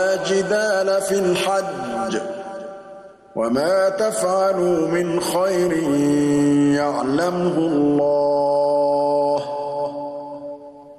جدال في الحج وما تفعلوا من خير يعلمه الله